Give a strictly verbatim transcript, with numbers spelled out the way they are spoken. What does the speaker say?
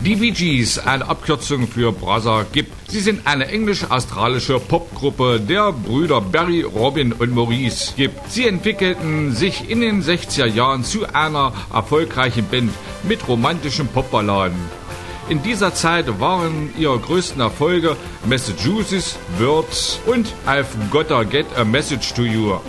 Die Bee Gees, eine Abkürzung für Brother Gibb. Sie sind eine englisch-australische Popgruppe der Brüder Barry, Robin und Maurice Gibb. Sie entwickelten sich in den sechziger Jahren zu einer erfolgreichen Band mit romantischen Popballaden. In dieser Zeit waren ihre größten Erfolge Massachusetts, Words und I've Gotta Get a Message to You.